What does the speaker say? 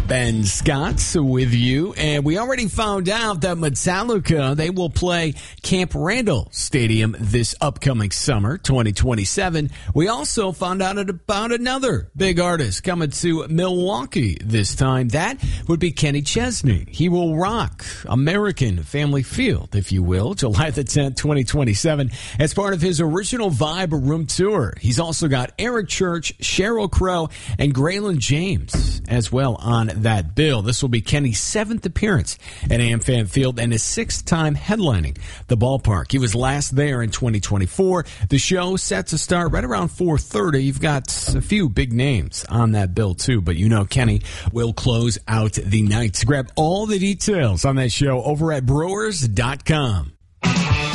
Ben Scott with you, and we already found out that Metallica, they will play Camp Randall Stadium this upcoming summer, 2027. We also found out about another big artist coming to Milwaukee this time. That would be Kenny Chesney. He will rock American Family Field, if you will, July the 10th, 2027, as part of his Original Vibe Room Tour. He's also got Eric Church, Sheryl Crow, and Graylin James as well on that bill. This will be Kenny's 7th appearance at AmFam Field and his 6th time headlining the ballpark. He was last there in 2024. The show set to start right around 4:30. You've got a few big names on that bill too, but you know Kenny will close out the night. Grab all the details on that show over at Brewers.com.